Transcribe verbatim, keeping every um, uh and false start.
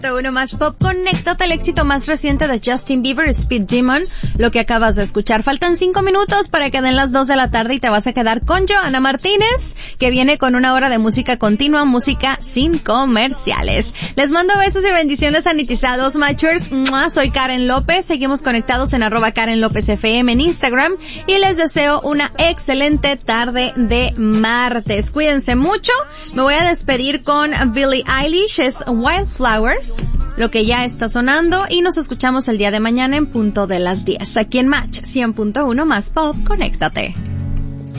Uno más pop, conéctate al éxito más reciente de Justin Bieber, Speed Demon, lo que acabas de escuchar. Faltan cinco minutos para que den las dos de la tarde y te vas a quedar con Johanna Martínez, que viene con una hora de música continua, música sin comerciales. Les mando besos y bendiciones sanitizados, machers. ¡Mua! Soy Karen López, seguimos conectados en arroba Karen López F M en Instagram y les deseo una excelente tarde de martes. Cuídense mucho, me voy a despedir con Billie Eilish, es Wildflower, lo que ya está sonando, y nos escuchamos el día de mañana en punto de las diez, aquí en Match cien punto uno más pop, conéctate.